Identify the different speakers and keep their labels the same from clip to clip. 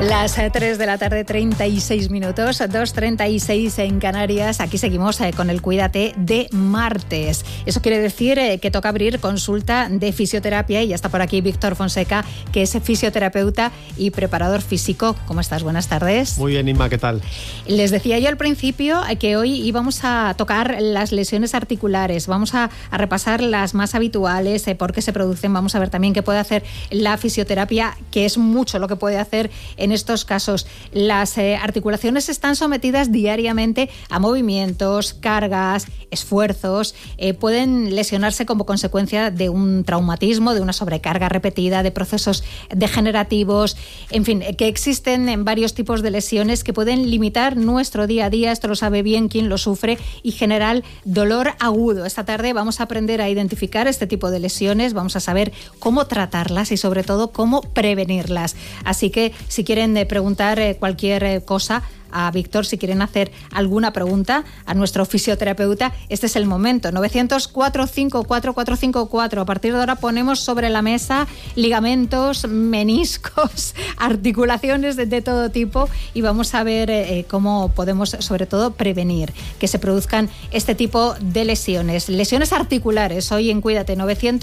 Speaker 1: Las 3 de la tarde, 36 minutos, 2:36 en Canarias. Aquí seguimos con el Cuídate de martes. Eso quiere decir que toca abrir consulta de fisioterapia y ya está por aquí Víctor Fonseca, que es fisioterapeuta y preparador físico. ¿Cómo estás? Buenas tardes.
Speaker 2: Muy bien, Inma, ¿qué tal?
Speaker 1: Les decía yo al principio que hoy íbamos a tocar las lesiones articulares. Vamos a repasar las más habituales, por qué se producen. Vamos a ver también qué puede hacer la fisioterapia, que es mucho lo que puede hacer en estos casos. Las articulaciones están sometidas diariamente a movimientos, cargas, esfuerzos. Pueden lesionarse como consecuencia de un traumatismo, de una sobrecarga repetida, de procesos degenerativos. En fin, que existen en varios tipos de lesiones que pueden limitar nuestro día a día. Esto lo sabe bien quien lo sufre, y generar dolor agudo. Esta tarde vamos a aprender a identificar este tipo de lesiones, vamos a saber cómo tratarlas y sobre todo cómo prevenirlas. Así que si quieren preguntar cualquier cosa a Víctor, si quieren hacer alguna pregunta a nuestro fisioterapeuta, este es el momento. 900-454-454. A partir de ahora ponemos sobre la mesa ligamentos, meniscos, articulaciones de todo tipo, y vamos a ver cómo podemos sobre todo prevenir que se produzcan este tipo de lesiones. Lesiones articulares hoy en Cuídate.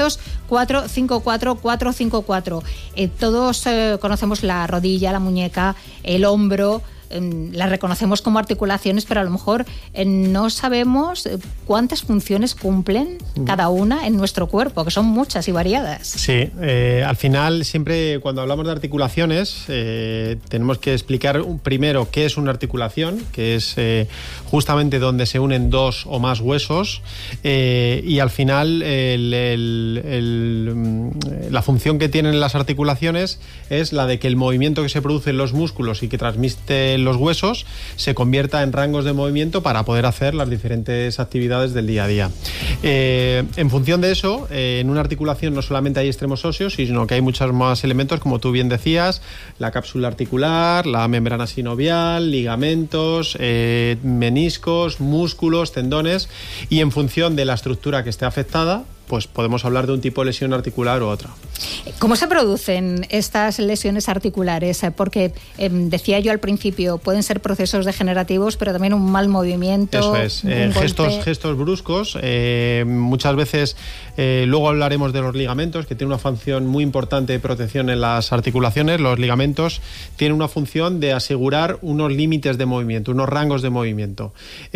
Speaker 1: 900-454-454. Todos conocemos la rodilla, la muñeca, el hombro. Las reconocemos como articulaciones, pero a lo mejor no sabemos cuántas funciones cumplen cada una en nuestro cuerpo, que son muchas y variadas.
Speaker 2: Sí, al final siempre cuando hablamos de articulaciones tenemos que explicar primero qué es una articulación, que es justamente donde se unen dos o más huesos, y al final la función que tienen las articulaciones es la de que el movimiento que se produce en los músculos y que transmite los huesos se convierta en rangos de movimiento para poder hacer las diferentes actividades del día a día. En función de eso, en una articulación no solamente hay extremos óseos, sino que hay muchos más elementos, como tú bien decías: la cápsula articular, la membrana sinovial, ligamentos, meniscos, músculos, tendones, y en función de la estructura que esté afectada, pues podemos hablar de un tipo de lesión articular u otra.
Speaker 1: ¿Cómo se producen estas lesiones articulares? Porque decía yo al principio, pueden ser procesos degenerativos, pero también un mal movimiento.
Speaker 2: Eso es, gestos bruscos. Muchas veces, luego hablaremos de los ligamentos, que tienen una función muy importante de protección en las articulaciones. Los ligamentos tienen una función de asegurar unos límites de movimiento, unos rangos de movimiento.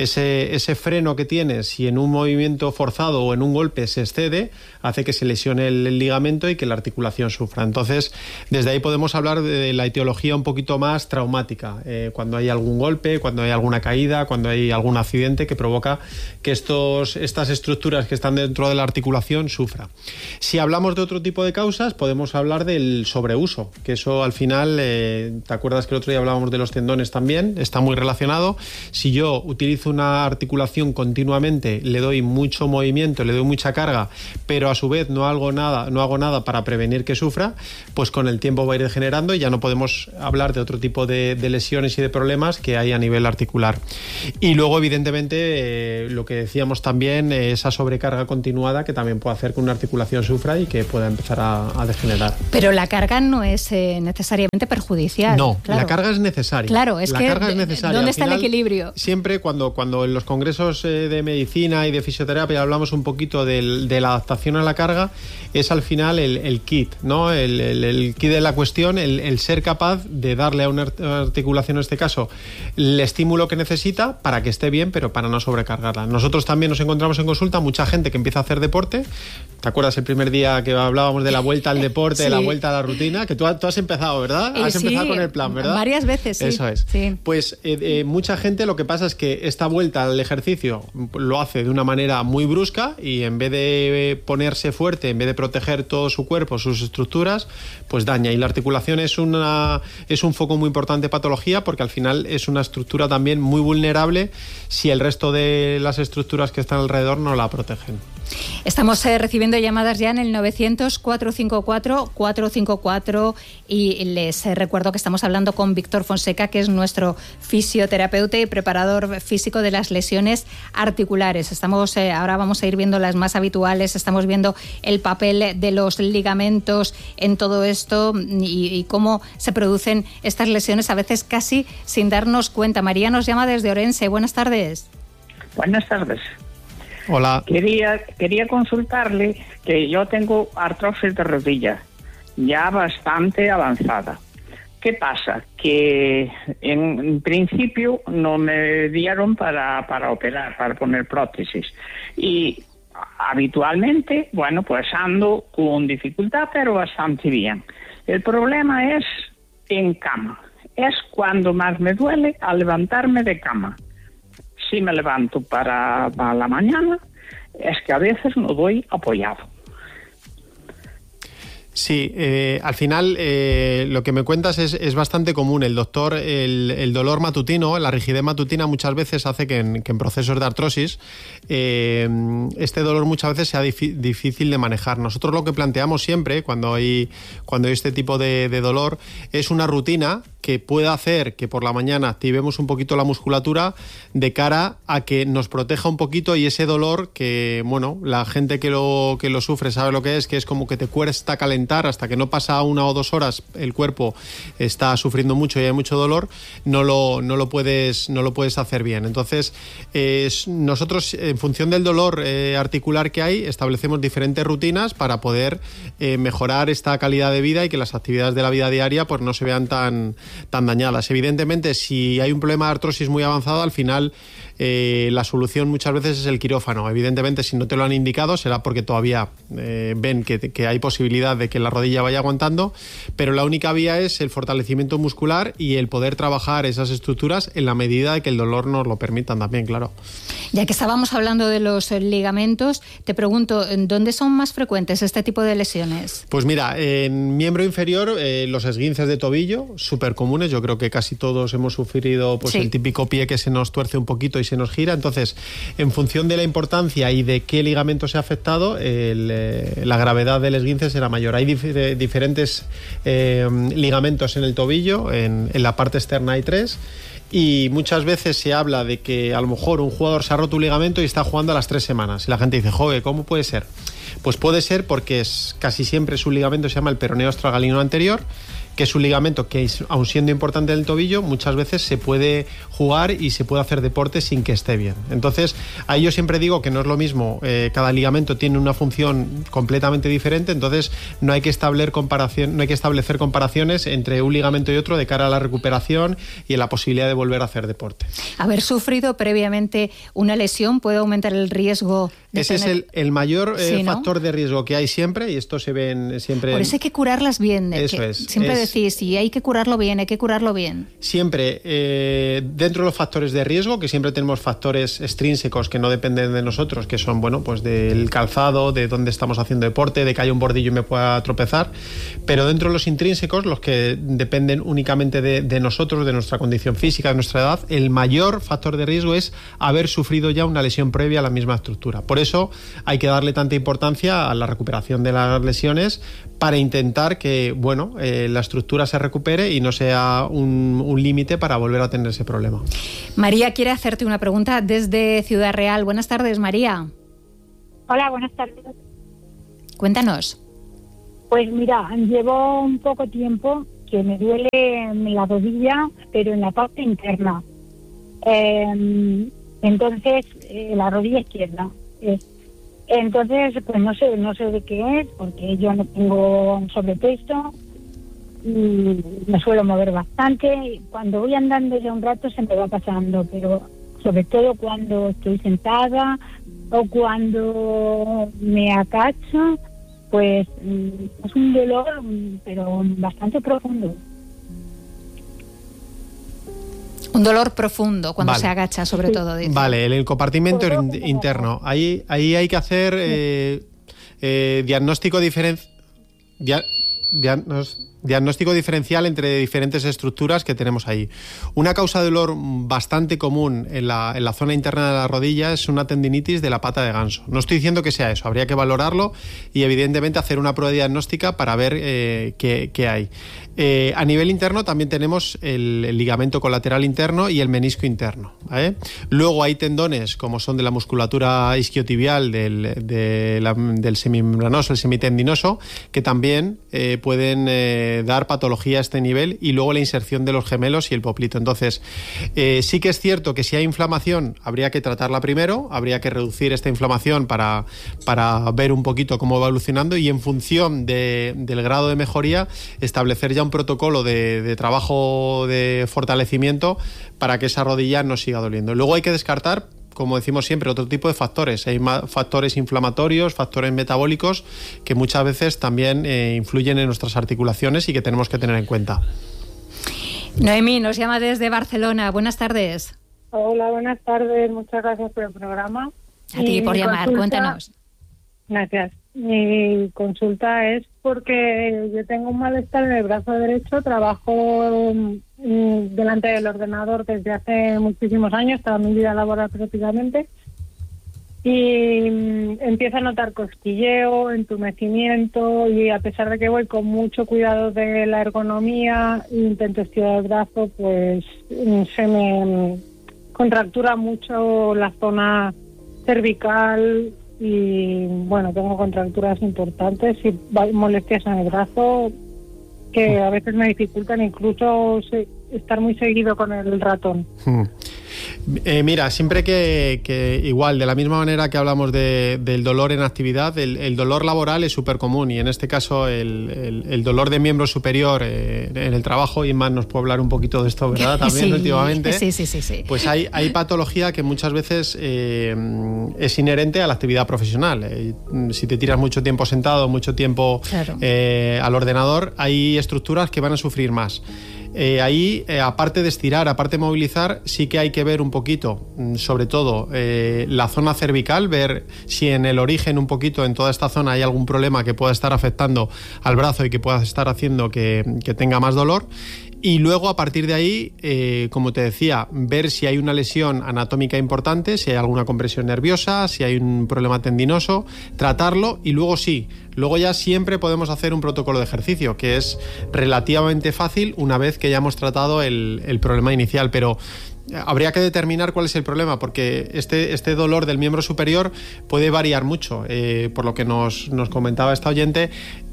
Speaker 2: Ese freno que tienes, si en un movimiento forzado o en un golpe se excede, hace que se lesione el ligamento y que la articulación sufra. Entonces, desde ahí podemos hablar de la etiología un poquito más traumática, cuando hay algún golpe, cuando hay alguna caída, cuando hay algún accidente que provoca que estas estructuras que están dentro de la articulación sufran. Si hablamos de otro tipo de causas, podemos hablar del sobreuso, que eso al final, ¿te acuerdas que el otro día hablábamos de los tendones también? Está muy relacionado. Si yo utilizo una articulación continuamente, le doy mucho movimiento, le doy mucha carga, pero a su vez no hago nada para prevenir que sufra, pues con el tiempo va a ir degenerando y ya no podemos hablar de otro tipo de lesiones y de problemas que hay a nivel articular. Y luego, evidentemente, lo que decíamos también, esa sobrecarga continuada que también puede hacer que una articulación sufra y que pueda empezar a degenerar.
Speaker 1: Pero la carga no es necesariamente perjudicial.
Speaker 2: No,
Speaker 1: claro.
Speaker 2: La carga es necesaria.
Speaker 1: Claro, es necesaria. ¿Dónde está el equilibrio?
Speaker 2: Siempre cuando en los congresos de medicina y de fisioterapia hablamos un poquito de la adaptación a la carga, es al final el kit, ¿no? El kit de la cuestión, el ser capaz de darle a una articulación, en este caso, el estímulo que necesita para que esté bien, pero para no sobrecargarla. Nosotros también nos encontramos en consulta mucha gente que empieza a hacer deporte. ¿Te acuerdas el primer día que hablábamos de la vuelta al deporte, de la vuelta a la rutina? Que tú has empezado, ¿verdad? Has empezado con el plan, ¿verdad?
Speaker 1: Varias veces, sí.
Speaker 2: Eso es.
Speaker 1: Sí.
Speaker 2: Pues mucha gente, lo que pasa es que esta vuelta al ejercicio lo hace de una manera muy brusca y en vez de ponerse fuerte, en vez de proteger todo su cuerpo, sus estructuras, pues daña. Y la articulación es un foco muy importante de patología, porque al final es una estructura también muy vulnerable si el resto de las estructuras que están alrededor no la protegen.
Speaker 1: Estamos recibiendo llamadas ya en el 900-454-454 y les recuerdo que estamos hablando con Víctor Fonseca, que es nuestro fisioterapeuta y preparador físico de las lesiones articulares. Ahora vamos a ir viendo las más habituales, estamos viendo el papel de los ligamentos en todo esto y cómo se producen estas lesiones a veces casi sin darnos cuenta. María nos llama desde Orense. Buenas tardes.
Speaker 3: Buenas tardes.
Speaker 2: Hola.
Speaker 3: Quería consultarle que yo tengo artrosis de rodilla ya bastante avanzada. ¿Qué pasa? Que en principio no me dieron para operar, para poner prótesis. Y habitualmente, pues ando con dificultad, pero bastante bien. El problema es en cama. Es cuando más me duele al levantarme de cama. Si me levanto para la mañana, es que a veces no doy apoyado.
Speaker 2: Sí, al final lo que me cuentas es bastante común. El dolor matutino, la rigidez matutina muchas veces hace que en procesos de artrosis este dolor muchas veces sea difícil de manejar. Nosotros lo que planteamos siempre cuando hay este tipo de dolor es una rutina que pueda hacer que por la mañana activemos un poquito la musculatura de cara a que nos proteja un poquito y ese dolor que, la gente que lo sufre sabe lo que es como que te cuesta calentar hasta que no pasa 1 o 2 horas, el cuerpo está sufriendo mucho y hay mucho dolor, no lo puedes hacer bien. Entonces, nosotros, en función del dolor articular que hay, establecemos diferentes rutinas para poder mejorar esta calidad de vida y que las actividades de la vida diaria pues no se vean tan dañadas. Evidentemente, si hay un problema de artrosis muy avanzado, al final la solución muchas veces es el quirófano. Evidentemente, si no te lo han indicado, será porque todavía ven que hay posibilidad de que la rodilla vaya aguantando, pero la única vía es el fortalecimiento muscular y el poder trabajar esas estructuras en la medida de que el dolor nos lo permitan también, claro.
Speaker 1: Ya que estábamos hablando de los ligamentos, te pregunto, ¿dónde son más frecuentes este tipo de lesiones?
Speaker 2: Pues mira, en miembro inferior, los esguinces de tobillo, súper comunes. Yo creo que casi todos hemos sufrido sí. El típico pie que se nos tuerce un poquito y se nos gira. Entonces, en función de la importancia y de qué ligamento se ha afectado, la gravedad del esguince será mayor. Hay diferentes ligamentos en el tobillo, en la parte externa hay 3. Y muchas veces se habla de que a lo mejor un jugador se ha roto un ligamento y está jugando a las 3 semanas. Y la gente dice, joder, ¿cómo puede ser? Pues puede ser porque casi siempre su ligamento se llama el peroneo astragalino anterior, que es un ligamento que, aun siendo importante en el tobillo, muchas veces se puede jugar y se puede hacer deporte sin que esté bien. Entonces, ahí yo siempre digo que no es lo mismo, cada ligamento tiene una función completamente diferente, entonces no hay que establecer comparaciones entre un ligamento y otro de cara a la recuperación y a la posibilidad de volver a hacer deporte.
Speaker 1: Haber sufrido previamente una lesión puede aumentar el riesgo de
Speaker 2: Ese es el mayor factor de riesgo que hay siempre, y esto se ve siempre.
Speaker 1: Por eso hay que curarlas bien.
Speaker 2: Eso es.
Speaker 1: Siempre decís, y hay que curarlo bien, hay que curarlo bien.
Speaker 2: Siempre, dentro de los factores de riesgo, que siempre tenemos factores extrínsecos que no dependen de nosotros, que son, pues del calzado, de dónde estamos haciendo deporte, de que haya un bordillo y me pueda tropezar, pero dentro de los intrínsecos, los que dependen únicamente de nosotros, de nuestra condición física, de nuestra edad, el mayor factor de riesgo es haber sufrido ya una lesión previa a la misma estructura. Por eso hay que darle tanta importancia a la recuperación de las lesiones para intentar que, la estructura se recupere y no sea un límite para volver a tener ese problema.
Speaker 1: María quiere hacerte una pregunta desde Ciudad Real. Buenas tardes, María.
Speaker 4: Hola, buenas tardes.
Speaker 1: Cuéntanos.
Speaker 4: Pues mira, llevo un poco tiempo que me duele la rodilla, pero en la parte interna. Entonces, la rodilla izquierda. Entonces, pues no sé de qué es, porque yo no tengo sobrepeso y me suelo mover bastante. Cuando voy andando ya un rato se me va pasando, pero sobre todo cuando estoy sentada o cuando me agacho, pues es un dolor, pero bastante profundo.
Speaker 1: Un dolor profundo cuando se agacha, sobre todo. Dice.
Speaker 2: Vale, el compartimento interno. Ahí hay que diagnóstico diferencial entre diferentes estructuras que tenemos ahí. Una causa de dolor bastante común en la zona interna de la rodilla es una tendinitis de la pata de ganso. No estoy diciendo que sea eso, habría que valorarlo y evidentemente hacer una prueba diagnóstica para ver qué hay. A nivel interno también tenemos el ligamento colateral interno y el menisco interno, ¿vale? Luego hay tendones como son de la musculatura isquiotibial, del semimembranoso, el semitendinoso, que también pueden dar patología a este nivel, y luego la inserción de los gemelos y el poplito. Entonces, sí que es cierto que si hay inflamación habría que tratarla primero, habría que reducir esta inflamación para ver un poquito cómo va evolucionando y en función del grado de mejoría establecer ya un protocolo de trabajo de fortalecimiento para que esa rodilla no siga doliendo. Luego hay que descartar, como decimos siempre, otro tipo de factores. Hay factores inflamatorios, factores metabólicos que muchas veces también influyen en nuestras articulaciones y que tenemos que tener en cuenta.
Speaker 1: Noemí nos llama desde Barcelona. Buenas tardes.
Speaker 4: Hola, buenas tardes. Muchas gracias por el programa.
Speaker 1: A ti por llamar, cuéntanos.
Speaker 4: Gracias. Mi consulta es porque yo tengo un malestar en el brazo derecho, trabajo delante del ordenador desde hace muchísimos años, toda mi vida laboral prácticamente, y empiezo a notar cosquilleo, entumecimiento, y a pesar de que voy con mucho cuidado de la ergonomía e intento estirar el brazo, pues se me contractura mucho la zona cervical y bueno, tengo contracturas importantes y molestias en el brazo que a veces me dificultan incluso estar muy seguido con el ratón.
Speaker 2: Mira, siempre que igual, de la misma manera que hablamos del dolor en actividad, el dolor laboral es súper común, y en este caso el dolor de miembro superior en el trabajo, y más nos puede hablar un poquito de esto, ¿verdad? También
Speaker 1: sí,
Speaker 2: últimamente.
Speaker 1: Sí.
Speaker 2: Pues hay patología que muchas veces es inherente a la actividad profesional. Si te tiras mucho tiempo sentado, mucho tiempo
Speaker 1: claro,
Speaker 2: al ordenador, hay estructuras que van a sufrir más. Aparte de estirar, aparte de movilizar, sí que hay que ver un poquito, sobre todo la zona cervical, ver si en el origen un poquito, en toda esta zona, hay algún problema que pueda estar afectando al brazo y que pueda estar haciendo que tenga más dolor. Y luego, a partir de ahí, como te decía, ver si hay una lesión anatómica importante, si hay alguna compresión nerviosa, si hay un problema tendinoso, tratarlo, y luego luego ya siempre podemos hacer un protocolo de ejercicio, que es relativamente fácil una vez que ya hemos tratado el problema inicial, pero habría que determinar cuál es el problema, porque este dolor del miembro superior puede variar mucho. Por lo que nos comentaba esta oyente,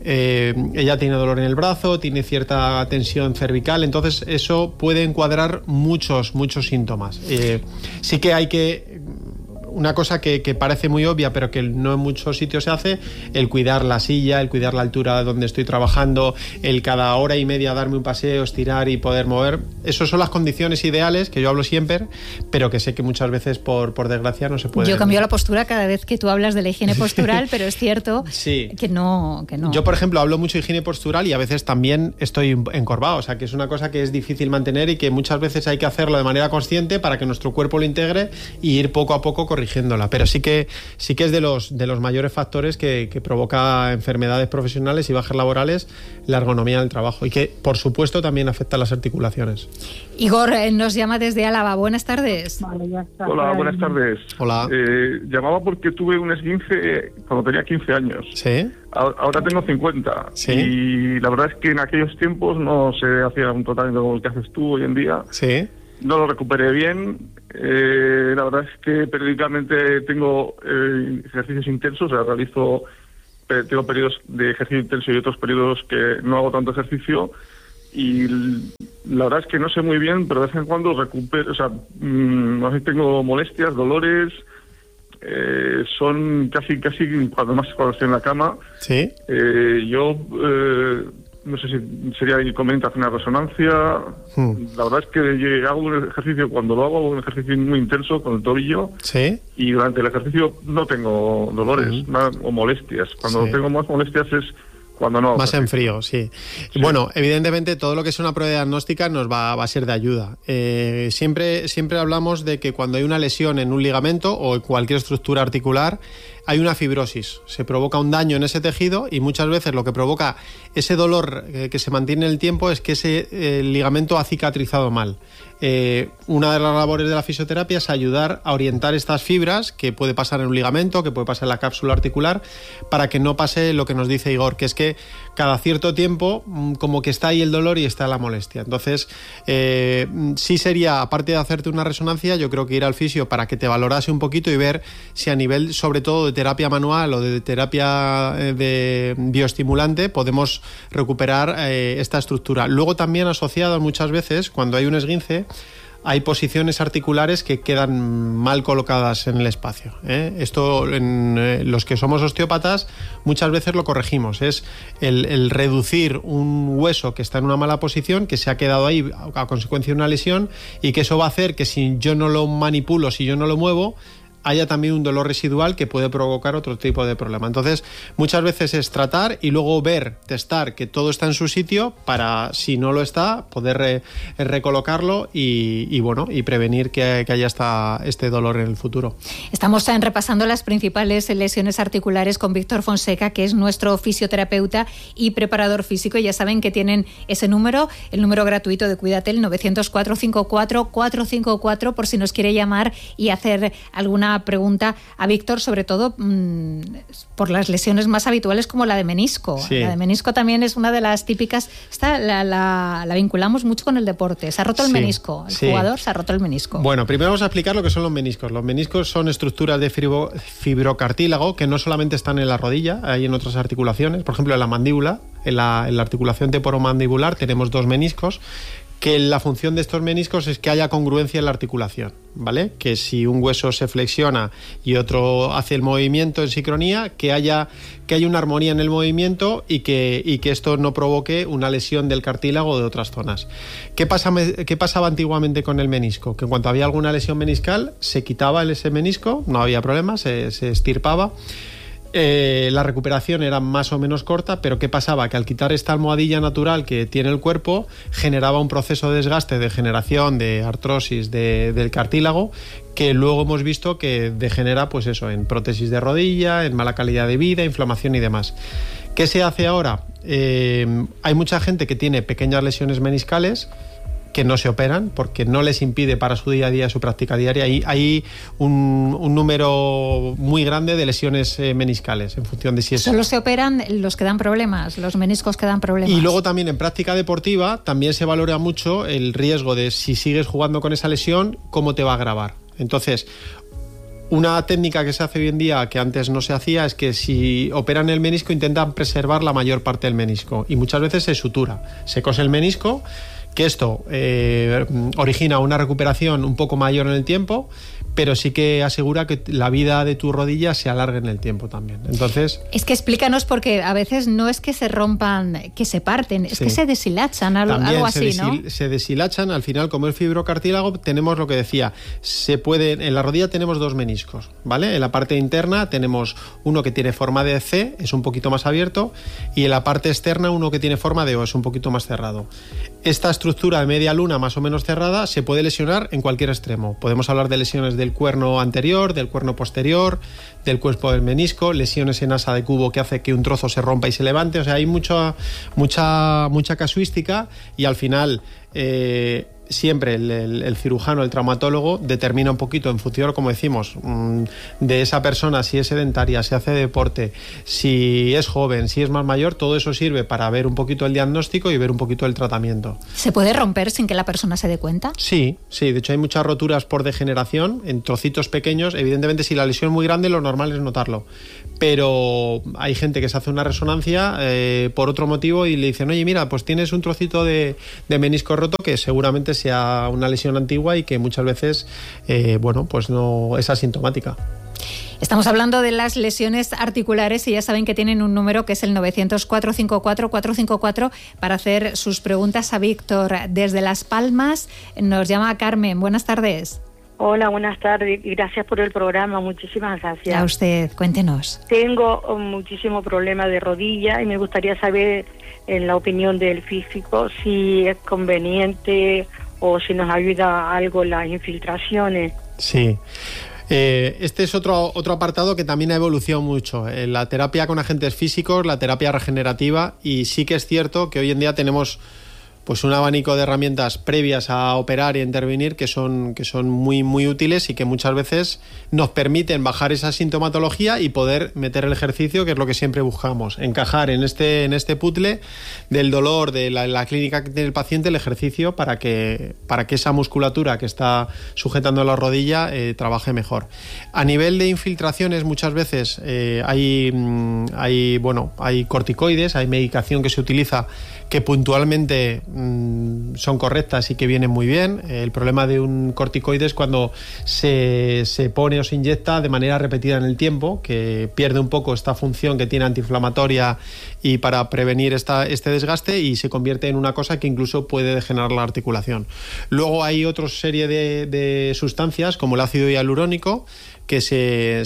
Speaker 2: ella tiene dolor en el brazo, tiene cierta tensión cervical, entonces eso puede encuadrar muchos síntomas. Sí que hay que... Una cosa que parece muy obvia, pero que no en muchos sitios se hace, el cuidar la silla, el cuidar la altura donde estoy trabajando, el cada hora y media darme un paseo, estirar y poder mover. Esas son las condiciones ideales, que yo hablo siempre, pero que sé que muchas veces, por desgracia, no se puede.
Speaker 1: Yo cambio la postura cada vez que tú hablas de la higiene postural, pero es cierto
Speaker 2: sí,
Speaker 1: que no.
Speaker 2: Yo, por ejemplo, hablo mucho de higiene postural y a veces también estoy encorvado, o sea, que es una cosa que es difícil mantener y que muchas veces hay que hacerlo de manera consciente para que nuestro cuerpo lo integre y ir poco a poco corrigiéndola, pero sí que es de los mayores factores que provoca enfermedades profesionales y bajas laborales, la ergonomía del trabajo, y que por supuesto también afecta a las articulaciones.
Speaker 1: Igor nos llama desde Álava. Buenas tardes.
Speaker 4: Vale, ya está.
Speaker 5: Hola, buenas tardes.
Speaker 2: Hola.
Speaker 5: Llamaba porque tuve un esguince cuando tenía 15 años.
Speaker 2: ¿Sí?
Speaker 5: Ahora tengo 50.
Speaker 2: ¿Sí?
Speaker 5: Y la verdad es que en aquellos tiempos no se hacía un tratamiento como el que haces tú hoy en día.
Speaker 2: Sí.
Speaker 5: No lo recuperé bien. La verdad es que periódicamente tengo ejercicios intensos, o sea, tengo periodos de ejercicio intenso y otros periodos que no hago tanto ejercicio, y la verdad es que no sé muy bien, pero de vez en cuando recupero, o sea, tengo molestias, dolores, son casi cuando estoy en la cama.
Speaker 2: Sí.
Speaker 5: No sé si sería conveniente hacer una resonancia. La verdad es que hago un ejercicio, cuando lo hago un ejercicio muy intenso con el tobillo.
Speaker 2: Sí.
Speaker 5: Y durante el ejercicio no tengo dolores o molestias. Cuando tengo más molestias es cuando no.
Speaker 2: Más en frío, sí. Bueno, evidentemente todo lo que es una prueba diagnóstica nos va a ser de ayuda. Siempre hablamos de que cuando hay una lesión en un ligamento o en cualquier estructura articular, hay una fibrosis, se provoca un daño en ese tejido y muchas veces lo que provoca ese dolor que se mantiene en el tiempo es que ese ligamento ha cicatrizado mal. Una de las labores de la fisioterapia es ayudar a orientar estas fibras, que puede pasar en un ligamento, que puede pasar en la cápsula articular, para que no pase lo que nos dice Igor, que es que cada cierto tiempo como que está ahí el dolor y está la molestia. Entonces, sí sería, aparte de hacerte una resonancia, yo creo que ir al fisio para que te valorase un poquito y ver si a nivel, sobre todo, de terapia manual o de terapia de bioestimulante, podemos recuperar esta estructura. Luego también asociado muchas veces, cuando hay un esguince, hay posiciones articulares que quedan mal colocadas en el espacio. Esto, en los que somos osteópatas, muchas veces lo corregimos. Es el reducir un hueso que está en una mala posición, que se ha quedado ahí a consecuencia de una lesión, y que eso va a hacer que si yo no lo manipulo, si yo no lo muevo, haya también un dolor residual que puede provocar otro tipo de problema. Entonces, muchas veces es tratar y luego ver, testar que todo está en su sitio para, si no lo está, poder recolocarlo y prevenir que haya este dolor en el futuro.
Speaker 1: Estamos repasando las principales lesiones articulares con Víctor Fonseca, que es nuestro fisioterapeuta y preparador físico. Ya saben que tienen ese número, el número gratuito de Cuídatel, 900-454-454, por si nos quiere llamar y hacer alguna pregunta a Víctor, sobre todo por las lesiones más habituales como la de menisco. Sí. La de menisco también es una de las típicas. Esta la vinculamos mucho con el deporte. Se ha roto el menisco. El jugador se ha roto el menisco.
Speaker 2: Bueno, primero vamos a explicar lo que son los meniscos. Los meniscos son estructuras de fibrocartílago que no solamente están en la rodilla, hay en otras articulaciones. Por ejemplo, en la mandíbula, en la articulación temporomandibular tenemos 2 meniscos, que la función de estos meniscos es que haya congruencia en la articulación, ¿vale? Que si un hueso se flexiona y otro hace el movimiento en sincronía, que haya una armonía en el movimiento y que esto no provoque una lesión del cartílago o de otras zonas. ¿Qué pasaba antiguamente con el menisco? Que en cuanto había alguna lesión meniscal, se quitaba ese menisco, no había problema, se extirpaba. La recuperación era más o menos corta, pero ¿qué pasaba? Que al quitar esta almohadilla natural que tiene el cuerpo, generaba un proceso de desgaste, de generación, de artrosis del cartílago, que luego hemos visto que degenera, pues eso, en prótesis de rodilla, en mala calidad de vida, inflamación y demás. ¿Qué se hace ahora? Hay mucha gente que tiene pequeñas lesiones meniscales que no se operan porque no les impide para su día a día, su práctica diaria. Hay un número muy grande de lesiones meniscales en función de si es...
Speaker 1: Solo se operan los que dan problemas, los meniscos que dan problemas.
Speaker 2: Y luego también en práctica deportiva también se valora mucho el riesgo de, si sigues jugando con esa lesión, cómo te va a agravar. Entonces, una técnica que se hace hoy en día, que antes no se hacía, es que si operan el menisco intentan preservar la mayor parte del menisco, y muchas veces se sutura, se cose el menisco, que esto origina una recuperación un poco mayor en el tiempo, pero sí que asegura que la vida de tu rodilla se alargue en el tiempo también. Entonces,
Speaker 1: es que explícanos, porque a veces no es que se rompan, que se parten, es que se deshilachan, algo así, ¿no?
Speaker 2: Se deshilachan. Al final, como es fibrocartílago, tenemos lo que decía, en la rodilla tenemos 2 meniscos, ¿vale? En la parte interna tenemos uno que tiene forma de C, es un poquito más abierto, y en la parte externa uno que tiene forma de O, es un poquito más cerrado. Esta estructura de media luna más o menos cerrada se puede lesionar en cualquier extremo. Podemos hablar de lesiones del cuerno anterior, del cuerno posterior, del cuerpo del menisco, lesiones en asa de cubo que hace que un trozo se rompa y se levante. O sea, hay mucha casuística, y al final siempre el cirujano, el traumatólogo, determina un poquito en función, como decimos, de esa persona, si es sedentaria, si hace deporte, si es joven, si es más mayor. Todo eso sirve para ver un poquito el diagnóstico y ver un poquito el tratamiento.
Speaker 1: ¿Se puede romper sin que la persona se dé cuenta?
Speaker 2: Sí, de hecho hay muchas roturas por degeneración en trocitos pequeños. Evidentemente, si la lesión es muy grande, lo normal es notarlo, pero hay gente que se hace una resonancia por otro motivo y le dicen, oye, mira, pues tienes un trocito de menisco roto, que seguramente sea una lesión antigua y que muchas veces pues no es asintomática.
Speaker 1: Estamos hablando de las lesiones articulares y ya saben que tienen un número que es el 900-454-454 para hacer sus preguntas a Víctor. Desde Las Palmas nos llama Carmen. Buenas tardes.
Speaker 6: Hola, buenas tardes. Gracias por el programa. Muchísimas gracias.
Speaker 1: A usted, cuéntenos.
Speaker 6: Tengo muchísimo problema de rodilla y me gustaría saber, en la opinión del físico, si es conveniente o si nos ayuda algo las infiltraciones.
Speaker 2: Sí. Este es otro apartado que también ha evolucionado mucho. La terapia con agentes físicos, la terapia regenerativa, y sí que es cierto que hoy en día tenemos pues un abanico de herramientas previas a operar y a intervenir que son muy, muy útiles y que muchas veces nos permiten bajar esa sintomatología y poder meter el ejercicio, que es lo que siempre buscamos, encajar en este puzzle del dolor, de la clínica que tiene el paciente, el ejercicio para que esa musculatura que está sujetando la rodilla trabaje mejor. A nivel de infiltraciones, muchas veces hay corticoides, hay medicación que se utiliza que puntualmente son correctas y que vienen muy bien. El problema de un corticoide es cuando se pone o se inyecta de manera repetida en el tiempo, que pierde un poco esta función que tiene antiinflamatoria y para prevenir este desgaste, y se convierte en una cosa que incluso puede degenerar la articulación. Luego hay otra serie de sustancias como el ácido hialurónico que se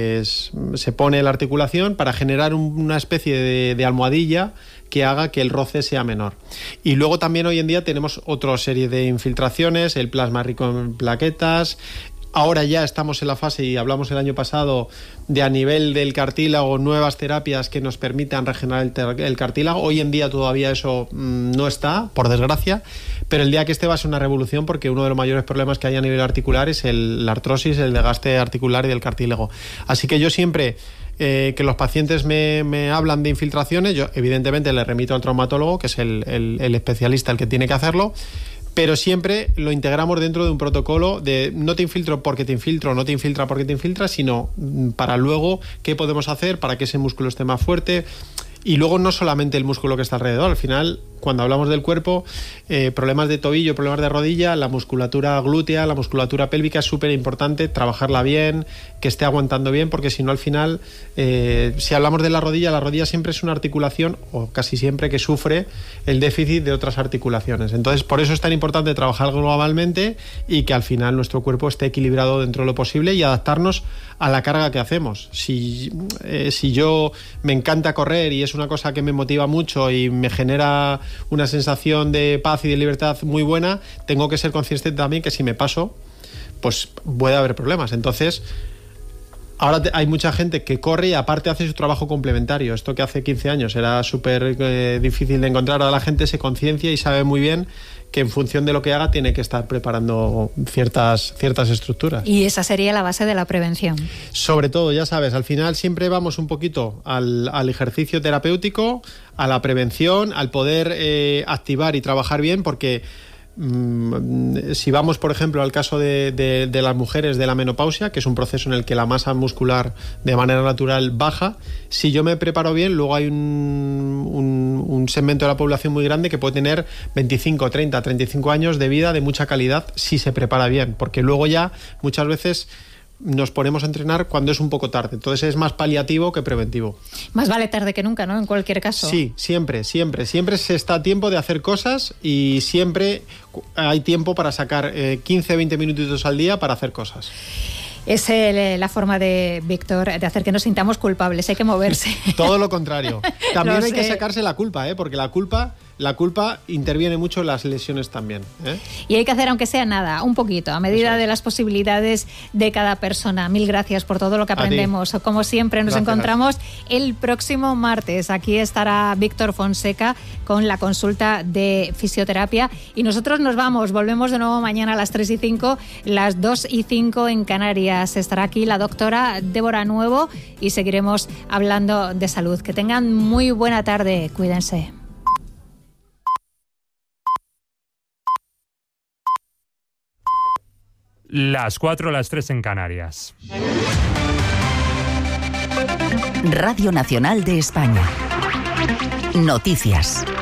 Speaker 2: pone en la articulación para generar una especie de almohadilla que haga que el roce sea menor. Y luego también hoy en día tenemos otra serie de infiltraciones, el plasma rico en plaquetas. Ahora ya estamos en la fase, y hablamos el año pasado, de a nivel del cartílago, nuevas terapias que nos permitan regenerar el cartílago. Hoy en día todavía eso no está, por desgracia, pero el día que esté va a ser una revolución, porque uno de los mayores problemas que hay a nivel articular es la artrosis, el desgaste articular y del cartílago. Así que yo siempre que los pacientes me hablan de infiltraciones, yo evidentemente les remito al traumatólogo, que es el especialista el que tiene que hacerlo, pero siempre lo integramos dentro de un protocolo de no te infiltro porque te infiltro, no te infiltra porque te infiltra, sino para luego qué podemos hacer para que ese músculo esté más fuerte. Y luego no solamente el músculo que está alrededor, al final cuando hablamos del cuerpo, problemas de tobillo, problemas de rodilla, la musculatura glútea, la musculatura pélvica es súper importante, trabajarla bien, que esté aguantando bien, porque si no al final, si hablamos de la rodilla siempre es una articulación, o casi siempre, que sufre el déficit de otras articulaciones. Entonces por eso es tan importante trabajar globalmente y que al final nuestro cuerpo esté equilibrado dentro de lo posible y adaptarnos a la carga que hacemos. Si yo me encanta correr y es una cosa que me motiva mucho y me genera una sensación de paz y de libertad muy buena, tengo que ser consciente también que si me paso, pues puede haber problemas. Entonces, ahora hay mucha gente que corre y aparte hace su trabajo complementario. Esto que hace 15 años era súper difícil de encontrar, ahora la gente se conciencia y sabe muy bien que en función de lo que haga tiene que estar preparando ciertas estructuras.
Speaker 1: Y esa sería la base de la prevención. Sobre
Speaker 2: todo, ya sabes, al final siempre vamos un poquito al ejercicio terapéutico, a la prevención, al poder activar y trabajar bien, porque si vamos, por ejemplo, al caso de las mujeres de la menopausia, que es un proceso en el que la masa muscular de manera natural baja, si yo me preparo bien, luego hay un segmento de la población muy grande que puede tener 25, 30, 35 años de vida de mucha calidad si se prepara bien, porque luego ya muchas veces nos ponemos a entrenar cuando es un poco tarde. Entonces es más paliativo que preventivo.
Speaker 1: Más vale tarde que nunca, ¿no? En cualquier caso.
Speaker 2: Sí, siempre se está a tiempo de hacer cosas y siempre hay tiempo para sacar 15, 20 minutitos al día para hacer cosas.
Speaker 1: Es la forma de Víctor de hacer que nos sintamos culpables, hay que moverse.
Speaker 2: Todo lo contrario. También hay que sacarse la culpa, porque la culpa interviene mucho en las lesiones también.
Speaker 1: Y hay que hacer, aunque sea nada, un poquito, a medida de las posibilidades de cada persona. Mil gracias por todo lo que aprendemos. Como siempre, nos encontramos el próximo martes. Aquí estará Víctor Fonseca con la consulta de fisioterapia. Y nosotros nos vamos, volvemos de nuevo mañana a las 3:05, las 2:05 en Canarias. Estará aquí la doctora Débora Nuevo y seguiremos hablando de salud. Que tengan muy buena tarde, cuídense.
Speaker 7: Las 4, las 3 en Canarias.
Speaker 8: Radio Nacional de España. Noticias.